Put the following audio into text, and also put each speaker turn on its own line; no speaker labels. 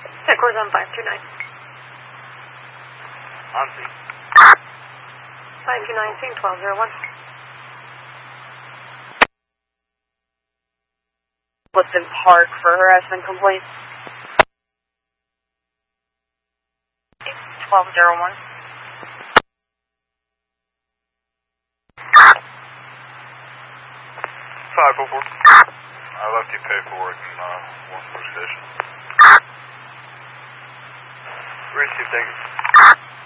Headquarters on 529.
On scene.
529, scene 1201.
Lipton Park for harassment complaint. 1201.
544. I left you paperwork in Warrensburg Station. Receive, thank you.